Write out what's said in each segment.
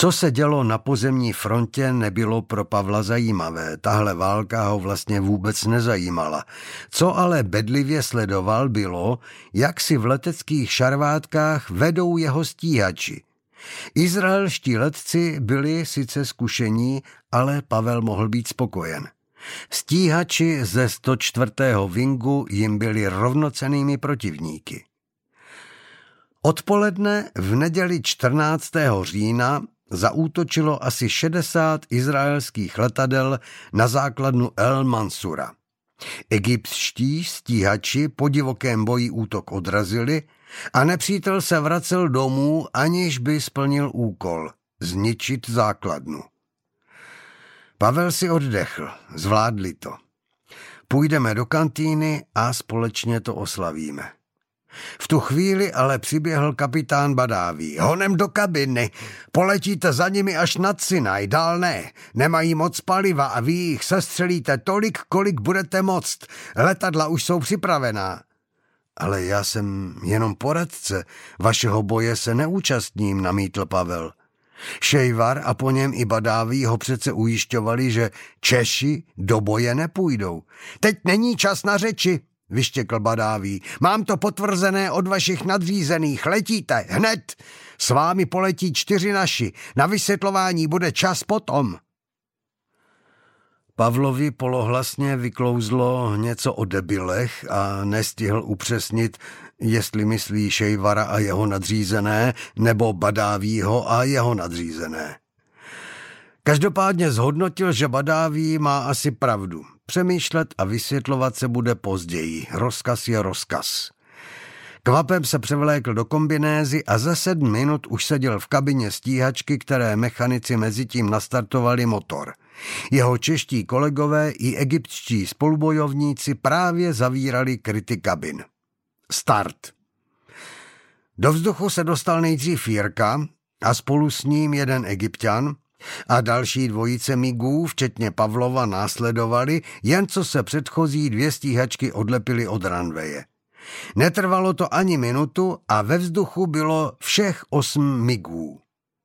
Co se dělo na pozemní frontě, nebylo pro Pavla zajímavé. Tahle válka ho vlastně vůbec nezajímala. Co ale bedlivě sledoval, bylo, jak si v leteckých šarvátkách vedou jeho stíhači. Izraelští letci byli sice zkušení, ale Pavel mohl být spokojen. Stíhači ze 104. Wingu jim byli rovnocennými protivníky. Odpoledne v neděli 14. října zaútočilo asi 60 izraelských letadel na základnu El Mansura. Egyptští stíhači po divokém boji útok odrazili a nepřítel se vracel domů, aniž by splnil úkol – zničit základnu. Pavel si oddechl, zvládli to. Půjdeme do kantýny a společně to oslavíme. V tu chvíli ale přiběhl kapitán Badáví. Honem do kabiny, poletíte za nimi až nad Sinaj, dál ne. Nemají moc paliva a vy jich sestřelíte tolik, kolik budete moct. Letadla už jsou připravená. Ale já jsem jenom poradce, vašeho boje se neúčastním, namítl Pavel. Šejvar a po něm i Badáví ho přece ujišťovali, že Češi do boje nepůjdou. Teď není čas na řeči, vyštěkl Badáví. Mám to potvrzené od vašich nadřízených. Letíte, hned. S vámi poletí 4 naši. Na vysvětlování bude čas potom. Pavlovi polohlasně vyklouzlo něco o debilech a nestihl upřesnit, jestli myslí Šejvara a jeho nadřízené, nebo Badávího a jeho nadřízené. Každopádně zhodnotil, že Badáví má asi pravdu. Přemýšlet a vysvětlovat se bude později. Rozkaz je rozkaz. Kvapem se převlékl do kombinézy a za 7 minut už seděl v kabině stíhačky, které mechanici mezitím nastartovali motor. Jeho čeští kolegové i egyptští spolubojovníci právě zavírali kryty kabin. Start. Do vzduchu se dostal nejdřív Jirka a spolu s ním jeden Egypťan a další dvojice migů, včetně Pavlova, následovali, jen co se předchozí 2 stíhačky odlepily od ranveje. Netrvalo to ani minutu a ve vzduchu bylo všech 8 migů.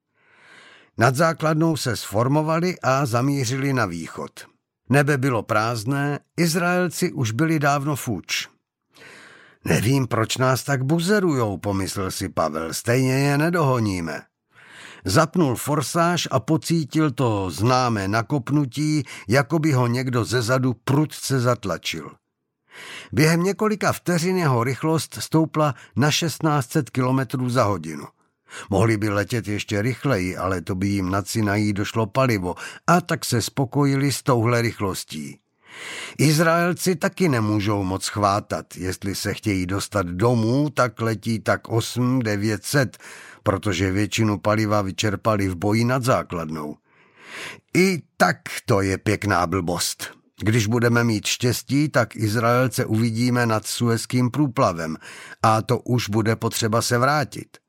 Nad základnou se sformovali a zamířili na východ. Nebe bylo prázdné, Izraelci už byli dávno fuč. Nevím, proč nás tak buzerujou, pomyslel si Pavel, stejně je nedohoníme. Zapnul forsáž a pocítil to známé nakopnutí, jako by ho někdo zezadu prudce zatlačil. Během několika vteřin jeho rychlost stoupla na 1600 km za hodinu. Mohli by letět ještě rychleji, ale to by jim nad Sinají došlo palivo a tak se spokojili s touhle rychlostí. Izraelci taky nemůžou moc chvátat, jestli se chtějí dostat domů, tak letí tak 800-900, protože většinu paliva vyčerpali v boji nad základnou. I tak to je pěkná blbost. Když budeme mít štěstí, tak Izraelce uvidíme nad Suezským průplavem a to už bude potřeba se vrátit.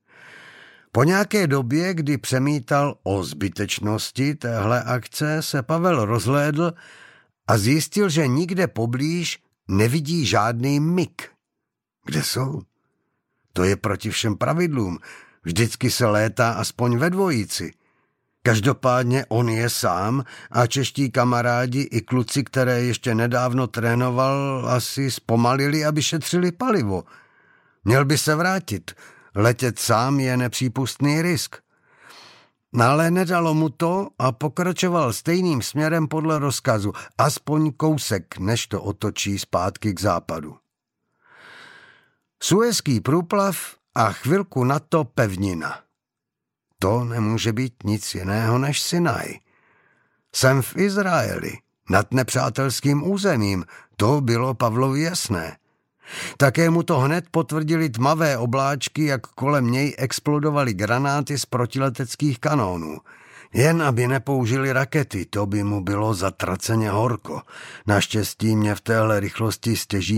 Po nějaké době, kdy přemítal o zbytečnosti téhle akce, se Pavel rozhlédl a zjistil, že nikde poblíž nevidí žádný mig. Kde jsou? To je proti všem pravidlům. Vždycky se létá aspoň ve dvojici. Každopádně on je sám a čeští kamarádi i kluci, které ještě nedávno trénoval, asi zpomalili, aby šetřili palivo. Měl by se vrátit. Letět sám je nepřípustný risk. Ale nedalo mu to a pokračoval stejným směrem podle rozkazu, aspoň kousek, než to otočí zpátky k západu. Suezský průplav a chvilku na to pevnina. To nemůže být nic jiného než Sinaj. Jsem v Izraeli, nad nepřátelským územím, to bylo Pavlovi jasné. Také mu to hned potvrdili tmavé obláčky, jak kolem něj explodovaly granáty z protileteckých kanónů. Jen aby nepoužili rakety, to by mu bylo zatraceně horko. Naštěstí mě v téhle rychlosti stěží